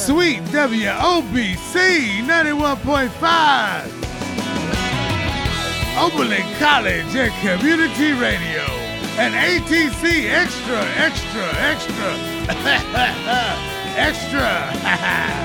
Sweet WOBC 91.5. Oberlin College and Community Radio. And ATC Extra. Extra.